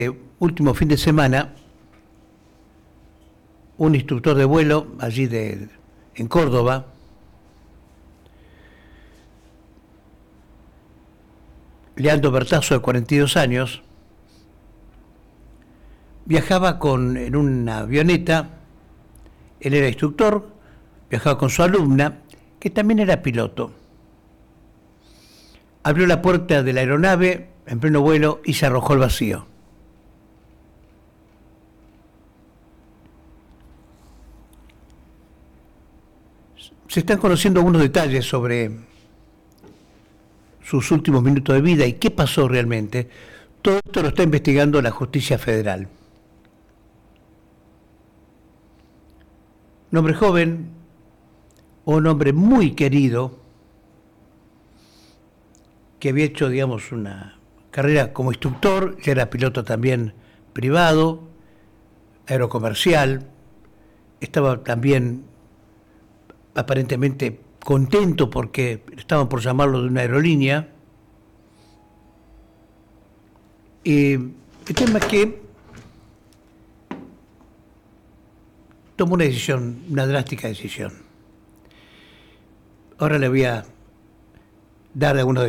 Último fin de semana, un instructor de vuelo allí en Córdoba Leandro Bertazo, de 42 años, viajaba en una avioneta. Él era instructor, viajaba con su alumna, que también era piloto. Abrió la puerta de la aeronave en pleno vuelo y se arrojó al vacío. Se están conociendo algunos detalles sobre sus últimos minutos de vida y qué pasó realmente. Todo esto lo está investigando la justicia federal. Un hombre joven, un hombre muy querido, que había hecho, digamos, una carrera como instructor, ya era piloto también privado, aerocomercial, estaba también aparentemente contento porque estaban por llamarlo de una aerolínea. Y el tema es que tomó una decisión, una drástica decisión. Ahora le voy a dar algunos